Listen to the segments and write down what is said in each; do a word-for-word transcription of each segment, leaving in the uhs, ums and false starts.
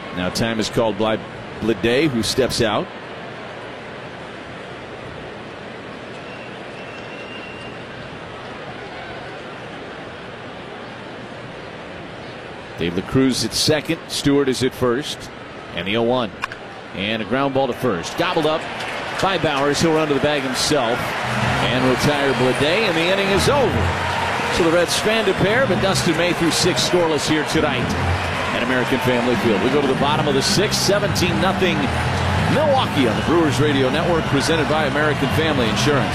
Now time is called by Bleday, who steps out. Dave LaCruz at second. Stewart is at first. And the oh one. And a ground ball to first. Gobbled up by Bowers. He'll run to the bag himself and retire Bleday, and the inning is over. So the Reds stranded pair, but Dustin May threw six scoreless here tonight at American Family Field. We go to the bottom of the sixth, seventeen nothing Milwaukee on the Brewers Radio Network, presented by American Family Insurance.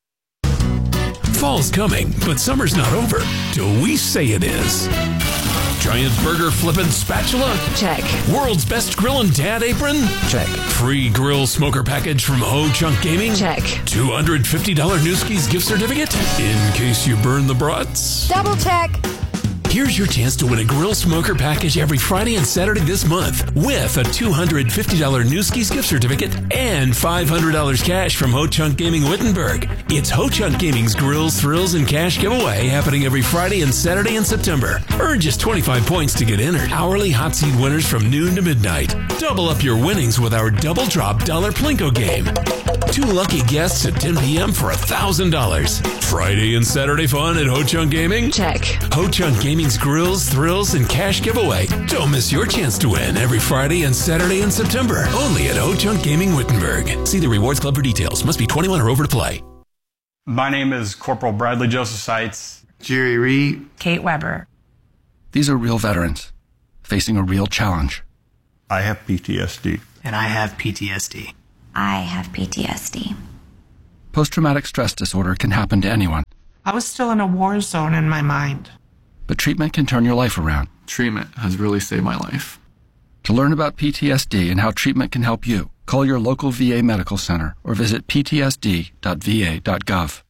Fall's coming, but summer's not over till we say it is. Giant burger flippin' spatula? Check. World's best grillin' dad apron? Check. Free grill smoker package from Ho Chunk Gaming? Check. two hundred fifty dollars Newski's gift certificate? In case you burn the brats? Double check. Here's your chance to win a grill smoker package every Friday and Saturday this month with a two hundred fifty dollars Newski's gift certificate and five hundred dollars cash from Ho Chunk Gaming Wittenberg. It's Ho Chunk Gaming's Grills, Thrills, and Cash giveaway happening every Friday and Saturday in September. Earn just twenty-five points to get entered. Hourly hot seat winners from noon to midnight. Double up your winnings with our Double Drop Dollar Plinko game. Two lucky guests at ten p.m. for one thousand dollars. Friday and Saturday fun at Ho Chunk Gaming? Check. Ho Chunk Gaming's Grills, Thrills, and Cash giveaway. Don't miss your chance to win every Friday and Saturday in September. Only at Ho Chunk Gaming Wittenberg. See the Rewards Club for details. Must be twenty-one or over to play. My name is Corporal Bradley Joseph Seitz. Jerry Reed. Kate Weber. These are real veterans facing a real challenge. I have P T S D. And I have P T S D. I have P T S D. Post-traumatic stress disorder can happen to anyone. I was still in a war zone in my mind. But treatment can turn your life around. Treatment has really saved my life. To learn about P T S D and how treatment can help you, call your local V A medical center or visit p t s d dot v a dot gov.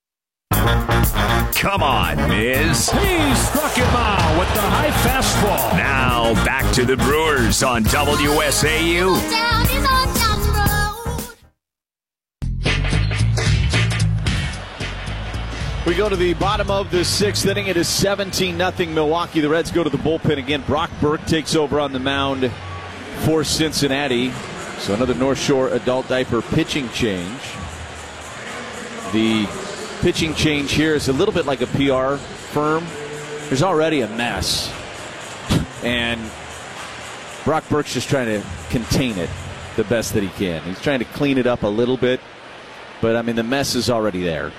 Come on, Miz. He struck him out with the high fastball. Now back to the Brewers on W S A U. We go to the bottom of the sixth inning. It is seventeen nothing Milwaukee. The Reds go to the bullpen again. Brock Burke takes over on the mound for Cincinnati. So another North Shore adult diaper pitching change. The pitching change here is a little bit like a P R firm. There's already a mess. And Brock Burke's just trying to contain it the best that he can. He's trying to clean it up a little bit. But, I mean, the mess is already there.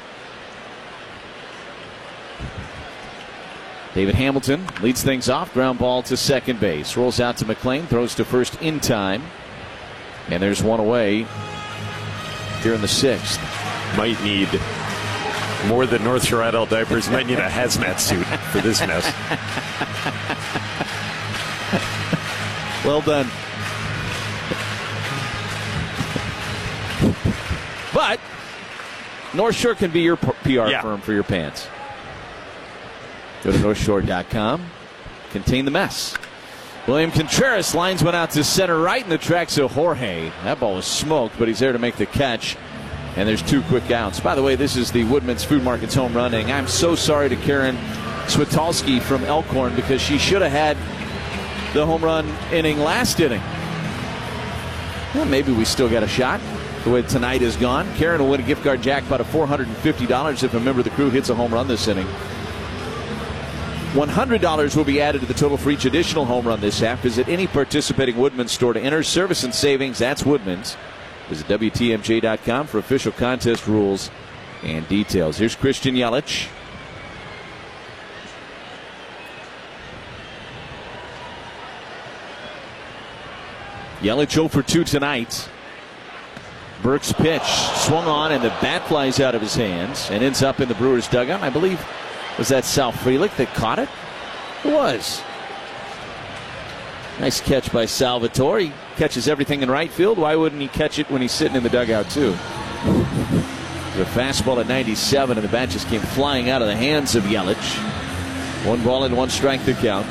David Hamilton leads things off. Ground ball to second base. Rolls out to McLean. Throws to first in time. And there's one away here in the sixth. Might need more than North Shore adult diapers. Might need a hazmat suit for this mess. Well done. But North Shore can be your P R yeah. firm for your pants. Go to north shore dot com. Contain the mess. William Contreras lines one out to center right in the tracks of Jorge. That ball was smoked, but he's there to make the catch. And there's two quick outs. By the way, this is the Woodman's Food Market's home run inning. I'm so sorry to Karen Switalski from Elkhorn because she should have had the home run inning last inning. Well, maybe we still got a shot the way tonight is gone. Karen will win a gift card jackpot of four hundred fifty dollars if a member of the crew hits a home run this inning. one hundred dollars will be added to the total for each additional home run this half. Visit any participating Woodman's store to enter. Service and savings, that's Woodman's. Visit W T M J dot com for official contest rules and details. Here's Christian Yelich. Yelich oh for two tonight. Burke's pitch swung on and the bat flies out of his hands and ends up in the Brewers dugout. I believe, was that Sal Frelick that caught it? It was. Nice catch by Salvatore. He catches everything in right field. Why wouldn't he catch it when he's sitting in the dugout too? The fastball at ninety-seven and the bat just came flying out of the hands of Yelich. One ball and one strike to count.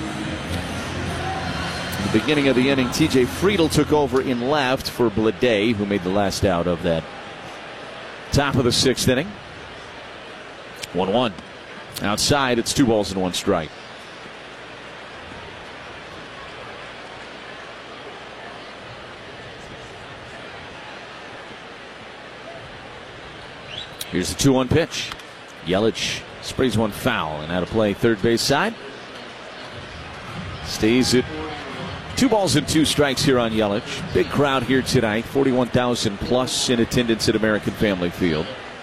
At the beginning of the inning, T J Friedel took over in left for Bleday, who made the last out of that top of the sixth inning. one one. Outside, it's two balls and one strike. Here's the two one pitch. Yelich sprays one foul and out of play third base side. Stays at two balls and two strikes here on Yelich. Big crowd here tonight. forty-one thousand plus in attendance at American Family Field.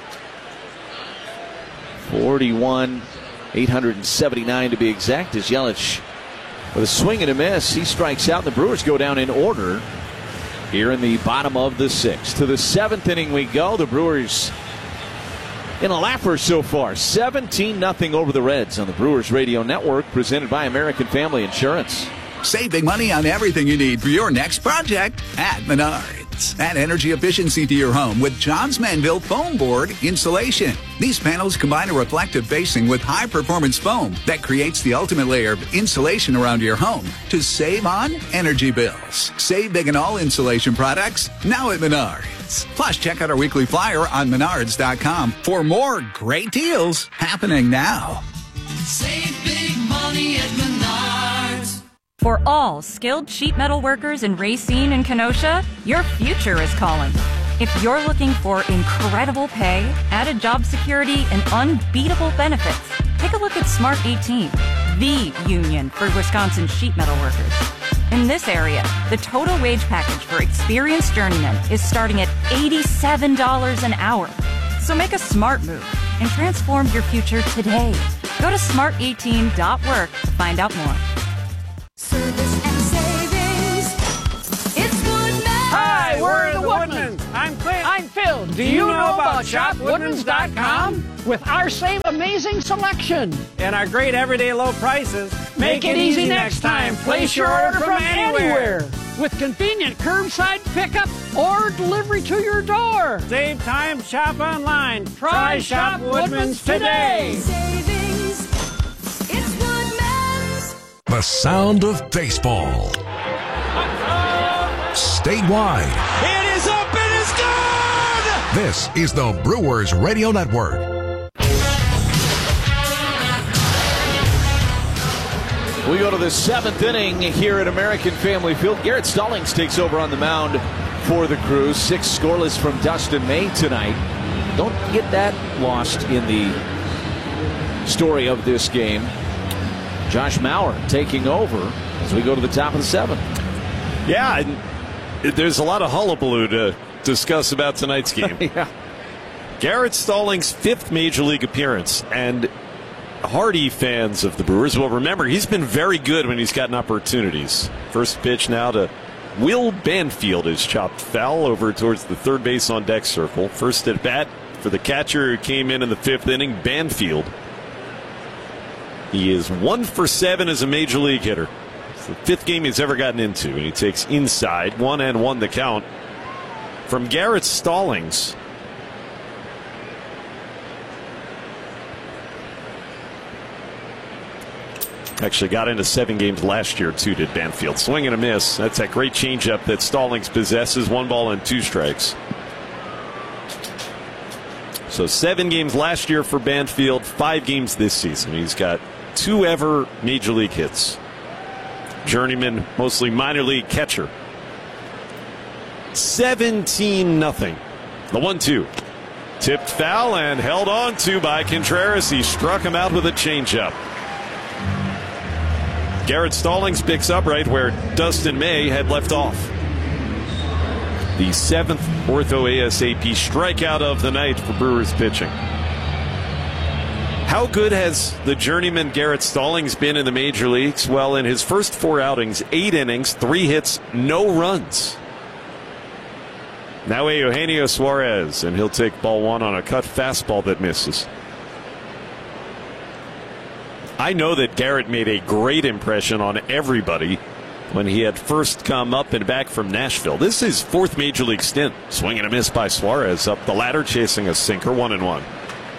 forty-one, eight hundred seventy-nine to be exact as Yelich with a swing and a miss. He strikes out. The Brewers go down in order here in the bottom of the sixth. To the seventh inning we go. The Brewers in a laugher so far. seventeen nothing over the Reds on the Brewers Radio Network, presented by American Family Insurance. Save big money on everything you need for your next project at Menards. Add energy efficiency to your home with Johns Manville Foam Board Insulation. These panels combine a reflective basing with high-performance foam that creates the ultimate layer of insulation around your home to save on energy bills. Save big on all insulation products now at Menards. Plus, check out our weekly flyer on menards dot com for more great deals happening now. Save big money at Menards. For all skilled sheet metal workers in Racine and Kenosha, your future is calling. If you're looking for incredible pay, added job security, and unbeatable benefits, take a look at Smart eighteen, the union for Wisconsin sheet metal workers. In this area, the total wage package for experienced journeymen is starting at eighty-seven dollars an hour. So make a smart move and transform your future today. Go to smart eighteen dot work to find out more. Service and savings. It's Woodman. Hi, we're the Woodmans. I'm Clint. I'm Phil. Do you know about shop woodmans dot com? With our same amazing selection and our great everyday low prices, make it easy next time. Place your order from anywhere. With convenient curbside pickup or delivery to your door. Save time, shop online. Try Shop Woodmans today. Savings. It's Woodman's. The sound of baseball. Statewide. It is up and it's gone! This is the Brewers Radio Network. We go to the seventh inning here at American Family Field. Garrett Stallings takes over on the mound for the Crew. Six scoreless from Dustin May tonight. Don't get that lost in the story of this game. Josh Mauer taking over as we go to the top of the seventh. Yeah, and there's a lot of hullabaloo to discuss about tonight's game. Yeah. Garrett Stallings' fifth Major League appearance, and hardy fans of the Brewers will remember he's been very good when he's gotten opportunities. First pitch now to Will Banfield is chopped foul over towards the third base on deck circle. First at bat for the catcher who came in in the fifth inning, Banfield. He is one for seven as a Major League hitter. It's the fifth game he's ever gotten into, and he takes inside, one and one the count from Garrett Stallings. Actually got into seven games last year, too, did Banfield. Swing and a miss. That's that great changeup that Stallings possesses. One ball and two strikes. So seven games last year for Banfield, five games this season. He's got two ever Major League hits. Journeyman, mostly minor league catcher. seventeen nothing. The one two. Tipped foul and held on to by Contreras. He struck him out with a changeup. Garrett Stallings picks up right where Dustin May had left off. The seventh Ortho ASAP strikeout of the night for Brewers pitching. How good has the journeyman Garrett Stallings been in the major leagues? Well, in his first four outings, eight innings, three hits, no runs. Now Eugenio Suarez, and he'll take ball one on a cut fastball that misses. I know that Garrett made a great impression on everybody when he had first come up and back from Nashville. This is his fourth Major League stint. Swing and a miss by Suarez up the ladder, chasing a sinker, one and one.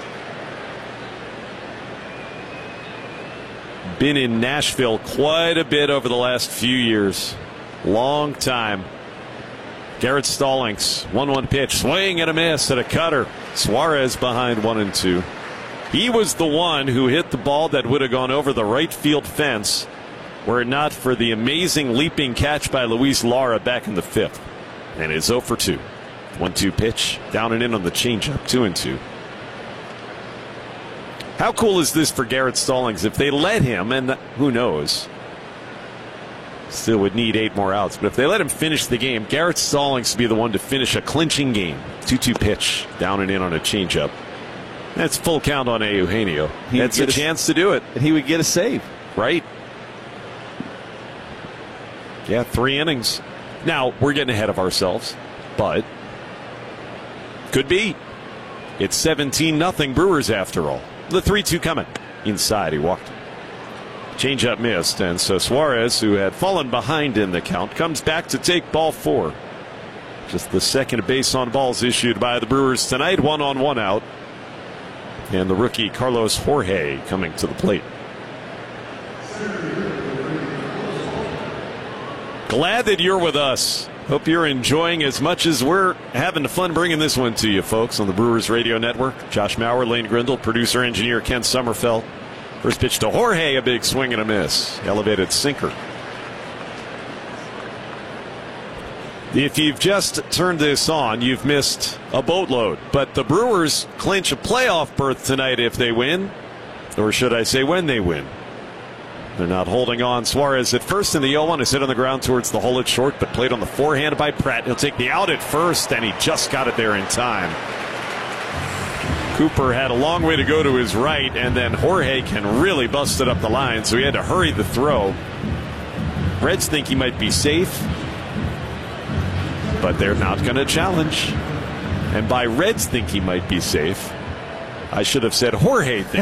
Been in Nashville quite a bit over the last few years. Long time. Garrett Stallings, one one pitch, swing and a miss at a cutter. Suarez behind one and two. He was the one who hit the ball that would have gone over the right field fence were it not for the amazing leaping catch by Luis Lara back in the fifth. And it's oh for two. one two pitch, down and in on the changeup, two and two. How cool is this for Garrett Stallings? If they let him, and who knows, still would need eight more outs, but if they let him finish the game, Garrett Stallings would be the one to finish a clinching game. two two pitch, down and in on a changeup. That's full count on Eugenio. That's a chance to do it. And he would get a save. Right. Yeah, three innings. Now, we're getting ahead of ourselves, but could be. It's seventeen nothing Brewers after all. The three two coming. Inside, he walked. Changeup missed, and so Suarez, who had fallen behind in the count, comes back to take ball four. Just the second base on balls issued by the Brewers tonight. One on, one out. And the rookie Carlos Jorge coming to the plate. Glad that you're with us. Hope you're enjoying as much as we're having fun bringing this one to you, folks, on the Brewers Radio Network. Josh Mauer, Lane Grindle, producer, engineer Ken Sommerfeld. First pitch to Jorge, a big swing and a miss. Elevated sinker. If you've just turned this on, you've missed a boatload. But the Brewers clinch a playoff berth tonight if they win. Or should I say when they win. They're not holding on. Suarez at first in the oh one is hit on the ground towards the hole at short, but played on the forehand by Pratt. He'll take the out at first, and he just got it there in time. Cooper had a long way to go to his right, and then Jorge can really bust it up the line, so he had to hurry the throw. Reds think he might be safe, but they're not going to challenge. And by Reds think he might be safe, I should have said Jorge thinks